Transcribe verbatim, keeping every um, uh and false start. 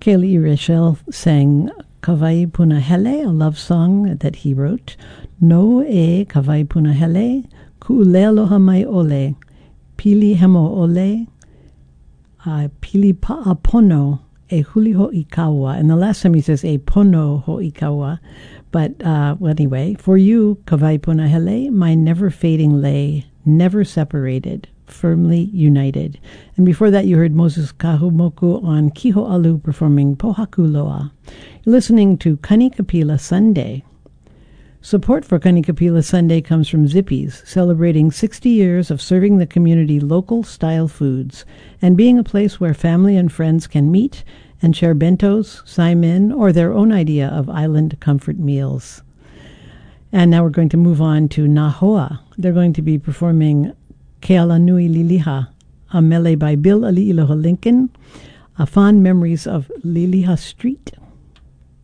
Kaylee Rachel sang Kawai Punahele, a love song that he wrote. No e Kawai Punahele, Ku'ulealoha mai ole, Pili hemo ole, uh, Pili pa'apono, e huli ho'ikawa. And the last time he says e pono ho'ikawa. But uh, well, anyway, for you, Kawai Punahele, my never-fading lei, never separated, firmly united. And before that, you heard Moses Kahumoku on Kiho'alu performing Pohaku Loa. You're listening to Kanikapila Sunday. Support for Kanikapila Sunday comes from Zippy's, celebrating sixty years of serving the community local-style foods and being a place where family and friends can meet and share bentos, saimin, or their own idea of island comfort meals. And now we're going to move on to Nahoa. They're going to be performing Kealanui Liliha, a mele by Bill Ali'iloha Lincoln, a fond memories of Liliha Street.